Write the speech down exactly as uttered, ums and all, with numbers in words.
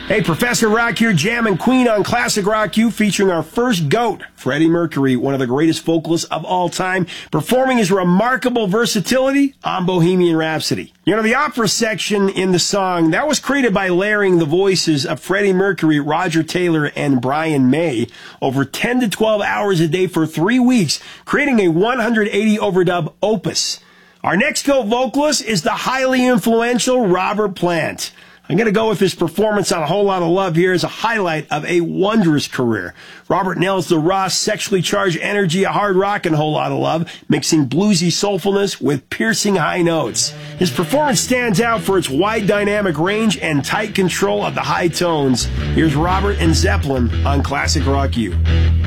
Hey, Professor Rock here, jamming Queen on Classic Rock U, featuring our first GOAT, Freddie Mercury, one of the greatest vocalists of all time, performing his remarkable versatility on Bohemian Rhapsody. You know, the opera section in the song, that was created by layering the voices of Freddie Mercury, Roger Taylor, and Brian May over ten to twelve hours a day for three weeks, creating a one hundred eighty overdub opus. Our next GOAT vocalist is the highly influential Robert Plant. I'm going to go with his performance on A Whole Lot of Love here as a highlight of a wondrous career. Robert nails the raw, sexually charged energy of hard rock and A Whole Lot of Love, mixing bluesy soulfulness with piercing high notes. His performance stands out for its wide dynamic range and tight control of the high tones. Here's Robert and Zeppelin on Classic Rock U.